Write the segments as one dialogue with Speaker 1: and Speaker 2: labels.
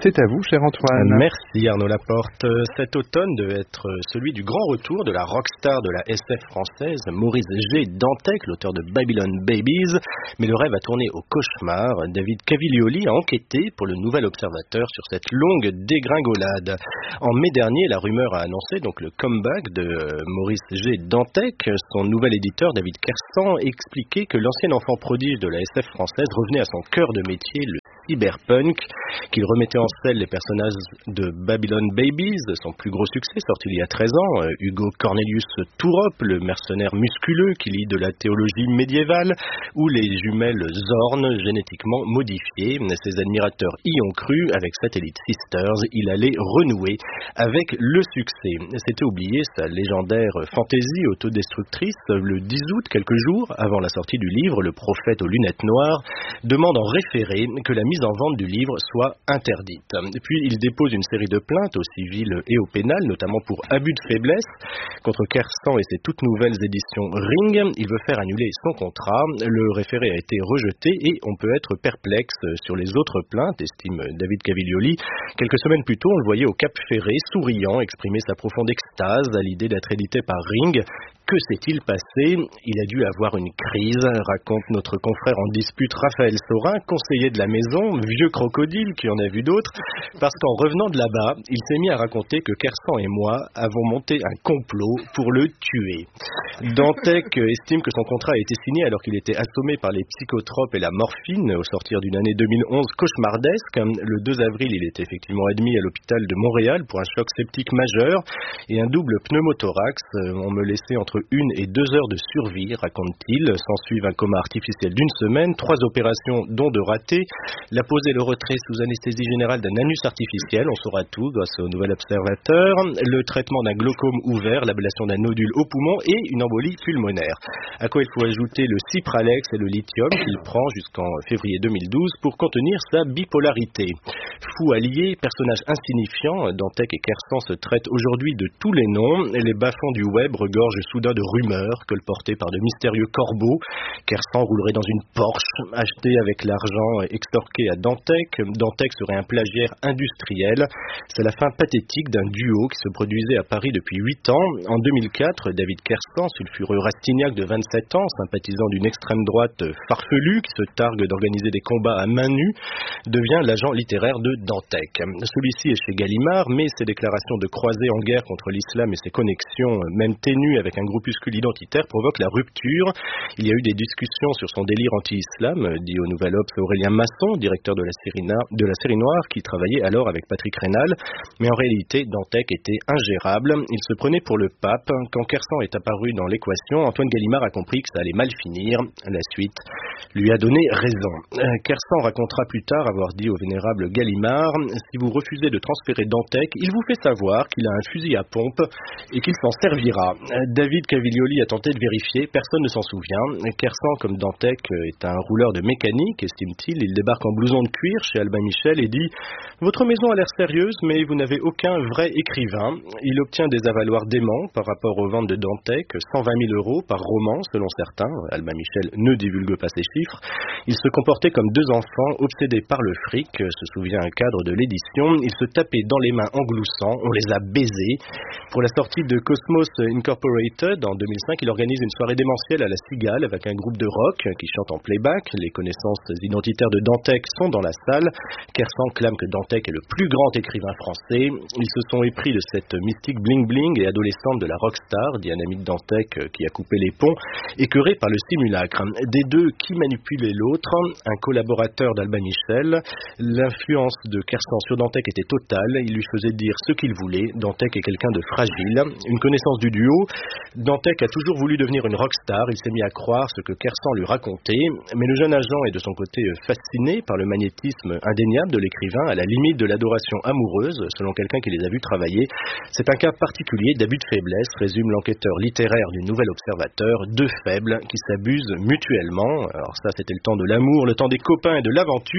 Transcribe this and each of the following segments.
Speaker 1: C'est à vous, cher Antoine.
Speaker 2: Merci Arnaud Laporte. Cet automne devait être celui du grand retour de la rockstar de la SF française, Maurice G. Dantec, l'auteur de Babylon Babies. Mais le rêve a tourné au cauchemar. David Caviglioli a enquêté pour le Nouvel Observateur sur cette longue dégringolade. En mai dernier, la rumeur a annoncé donc le comeback de Maurice G. Dantec. Son nouvel éditeur, David Kersan, expliquait que l'ancien enfant prodige de la SF française revenait à son cœur de métier, le cyberpunk, qu'il remettait en scène les personnages de Babylon Babies, son plus gros succès sorti il y a 13 ans, Hugo Cornelius Tourop, le mercenaire musculeux qui lit de la théologie médiévale, ou les jumelles Zorn génétiquement modifiées. Ses admirateurs y ont cru. Avec Satellite Sisters, il allait renouer avec le succès. C'était oublié sa légendaire fantaisie autodestructrice. Le 10 août, quelques jours avant la sortie du livre, le prophète aux lunettes noires demande en référé que la mise en vente du livre soit interdite. Puis il dépose une série de plaintes au civil et au pénal, notamment pour abus de faiblesse contre Kersan et ses toutes nouvelles éditions Ring. Il veut faire annuler son contrat. Le référé a été rejeté et on peut être perplexe sur les autres plaintes, estime David Caviglioli. Quelques semaines plus tôt, on le voyait au Cap Ferré, souriant, exprimer sa profonde extase à l'idée d'être édité par Ring. Que s'est-il passé? Il a dû avoir une crise, raconte notre confrère en dispute Raphaël Saurin, conseiller de la maison, vieux crocodile qui en a vu d'autres, parce qu'en revenant de là-bas, il s'est mis à raconter que Kersan et moi avons monté un complot pour le tuer. Dantec estime que son contrat a été signé alors qu'il était assommé par les psychotropes et la morphine au sortir d'une année 2011 cauchemardesque. Le 2 avril, il était effectivement admis à l'hôpital de Montréal pour un choc septique majeur et un double pneumothorax. On me laissait entre 1 et 2 heures de survie, raconte-t-il. S'ensuivent un coma artificiel d'1 semaine, 3 opérations dont de ratées, la pose et le retrait sous anesthésie générale d'un anus artificiel, on saura tout grâce au Nouvel Observateur, le traitement d'un glaucome ouvert, l'ablation d'un nodule au poumon et une embolie pulmonaire. À quoi il faut ajouter le Cipralex et le lithium qu'il prend jusqu'en février 2012 pour contenir sa bipolarité. Fou allié, personnage insignifiant, Dantec et Kersan se traitent aujourd'hui de tous les noms. Les bas-fonds du web regorgent soudain de rumeurs colportées par de mystérieux corbeaux. Kersan roulerait dans une Porsche achetée avec l'argent extorqué à Dantec. Dantec serait un plagiaire industriel. C'est la fin pathétique d'un duo qui se produisait à Paris depuis 8 ans. En 2004, David Kersan, sulfureux Rastignac de 27 ans, sympathisant d'une extrême droite farfelue qui se targue d'organiser des combats à main nue, devient l'agent littéraire de Dantec. Celui-ci est chez Gallimard, mais ses déclarations de croisée en guerre contre l'islam et ses connexions, même ténues avec un groupuscule identitaire, provoquent la rupture. Il y a eu des discussions sur son délire anti-islam, dit au Nouvel Obs Aurélien Masson, directeur de la série Noire, qui travaillait alors avec Patrick Rénal. Mais en réalité, Dantec était ingérable. Il se prenait pour le pape. Quand Kersan est apparu dans l'équation, Antoine Gallimard a compris que ça allait mal finir. La suite lui a donné raison. Kersan racontera plus tard avoir dit au vénérable Gallimard: si vous refusez de transférer Dantec, il vous fait savoir qu'il a un fusil à pompe et qu'il s'en servira. David Caviglioli a tenté de vérifier, personne ne s'en souvient. Kersan, comme Dantec, est un rouleur de mécanique, estime-t-il. Il débarque en blouson de cuir chez Albin Michel et dit: votre maison a l'air sérieuse, mais vous n'avez aucun vrai écrivain. Il obtient des avaloirs déments par rapport aux ventes de Dantec, 120 000 euros par roman selon certains. Albin Michel ne divulgue pas ces chiffres. Il se comportait comme 2 enfants obsédés par le fric, se souvient un cadre de l'édition. Il se tapait dans les mains en gloussant, on les a baisés. Pour la sortie de Cosmos Incorporated en 2005, il organise une soirée démentielle à la Cigale avec un groupe de rock qui chante en playback. Les connaissances identitaires de Dantec sont dans la salle. Kersan clame que Dantec est le plus grand écrivain français. Ils se sont épris de cette mystique bling-bling et adolescente de la rockstar, dit un ami de Dantec qui a coupé les ponts, écœuré par le simulacre. Des deux, qui manipulait l'autre? Un collaborateur d'Albin Michel. L'influence de Kersan sur Dantec était totale. Il lui faisait dire ce qu'il voulait. Dantec est quelqu'un de fragile. Une connaissance du duo. Dantec a toujours voulu devenir une rockstar. Il s'est mis à croire ce que Kersan lui racontait. Mais le jeune agent est de son côté fasciné par le magnétisme indéniable de l'écrivain, à la limite de l'adoration amoureuse, selon quelqu'un qui les a vus travailler. C'est un cas particulier d'abus de faiblesse, résume l'enquêteur littéraire du Nouvel Observateur. 2 faibles qui s'abusent mutuellement. Alors ça, c'était le temps de l'amour, le temps des copains et de l'aventure.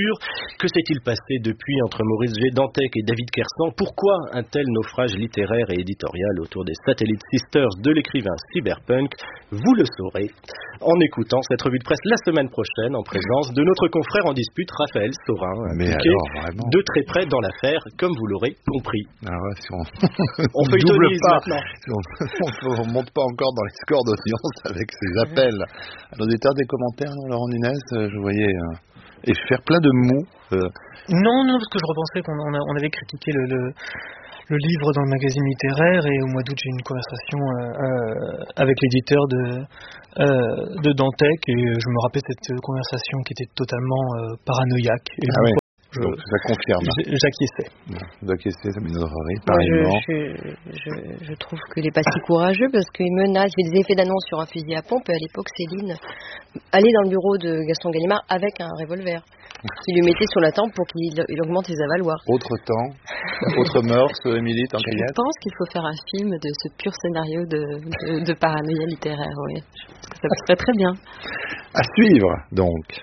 Speaker 2: Que s'est-il passé depuis entre Maurice G. Dantec et David Kerstan? Pourquoi un tel naufrage littéraire et éditorial autour des Satellite Sisters de l'écrivain cyberpunk? Vous le saurez en écoutant cette revue de presse la semaine prochaine en présence de notre confrère en dispute, Raphaël Saurin, impliqué de très près dans l'affaire, comme vous l'aurez compris.
Speaker 1: Ah ouais, si
Speaker 2: on feuilletonise maintenant.
Speaker 1: Si on ne monte pas encore dans les scores d'audience avec ces appels à l'auditeur des commentaires, non, Laurent Nunez, je voyais... et faire plein de mots.
Speaker 3: Non, parce que je repensais qu'on avait critiqué le livre dans le magazine littéraire, et au mois d'août j'ai eu une conversation avec l'éditeur de Dantec, et je me rappelle cette conversation qui était totalement paranoïaque. Et
Speaker 1: donc ça confirme.
Speaker 3: J'acquiesçais.
Speaker 1: J'acquiesçais, ça m'énerverait,
Speaker 4: pareillement. Je trouve qu'il n'est pas si courageux, parce qu'il menace, il fait des effets d'annonce sur un fusil à pompe, et à l'époque Céline allait dans le bureau de Gaston Gallimard avec un revolver. Il lui mettait sur la tempe pour qu'il augmente ses avaloirs.
Speaker 1: Autre temps, autre mœurs, Émilie, tant qu'il y a.
Speaker 4: Je pense qu'il faut faire un film de ce pur scénario de paranoïa littéraire, oui. Ça serait très bien.
Speaker 1: À suivre, donc.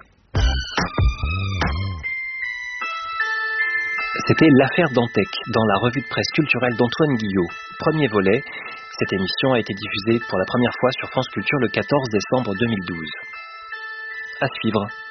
Speaker 5: C'était l'affaire Dantec dans la revue de presse culturelle d'Antoine Guillot. Premier volet, cette émission a été diffusée pour la première fois sur France Culture le 14 décembre 2012. À suivre.